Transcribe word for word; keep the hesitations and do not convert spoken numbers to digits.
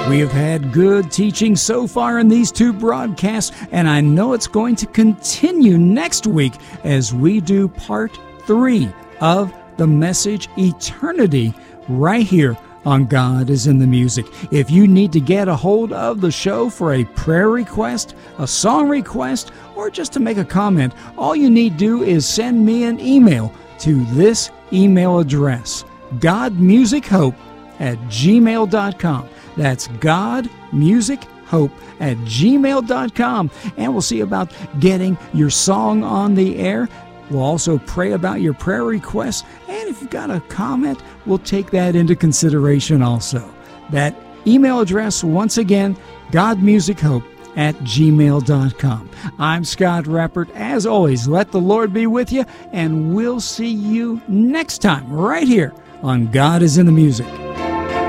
We have had good teaching so far in these two broadcasts, and I know it's going to continue next week as we do part three of the message Eternity right here on God is in the Music. If you need to get a hold of the show for a prayer request, a song request, or just to make a comment, all you need to do is send me an email to this email address, godmusichope at gmail dot com. That's godmusichope at gmail dot com, and we'll see about getting your song on the air. We'll also pray about your prayer requests, and if you've got a comment, we'll take that into consideration also. That email address, once again, godmusichope at gmail dot com. I'm Scott Rappert. As always, let the Lord be with you, and we'll see you next time right here on God is in the Music.